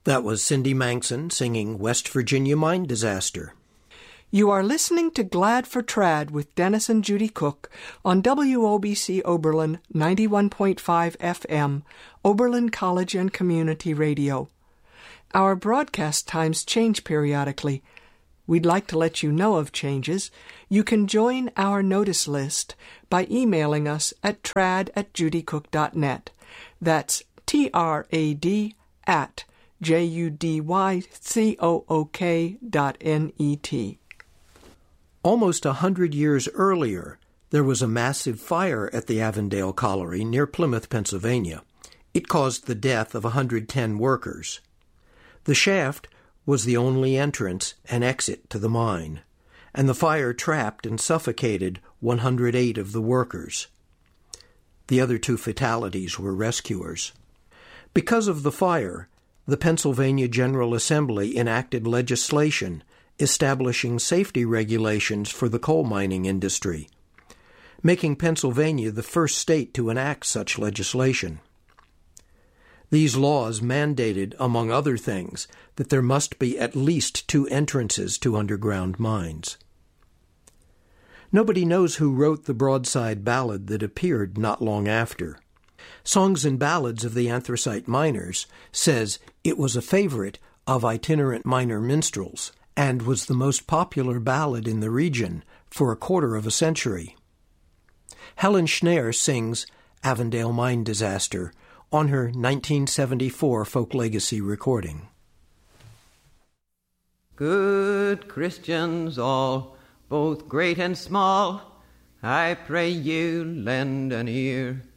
That was Cindy Manxon singing West Virginia Mine Disaster. You are listening to Glad for Trad with Dennis and Judy Cook on WOBC Oberlin 91.5 FM, Oberlin College and Community Radio. Our broadcast times change periodically. We'd like to let you know of changes. You can join our notice list by emailing us at trad@judycook.net. That's trad@judycook.net. Almost 100 years earlier, there was a massive fire at the Avondale Colliery near Plymouth, Pennsylvania. It caused the death of 110 workers. The shaft was the only entrance and exit to the mine, and the fire trapped and suffocated 108 of the workers. The other 2 fatalities were rescuers. Because of the fire, the Pennsylvania General Assembly enacted legislation establishing safety regulations for the coal mining industry, making Pennsylvania the first state to enact such legislation. These laws mandated, among other things, that there must be at least 2 entrances to underground mines. Nobody knows who wrote the broadside ballad that appeared not long after. Songs and Ballads of the Anthracite Miners says it was a favorite of itinerant miner minstrels, and was the most popular ballad in the region for a quarter of a century. Helen Schneer sings Avondale Mine Disaster on her 1974 Folk Legacy recording. Good Christians all, both great and small, I pray you lend an ear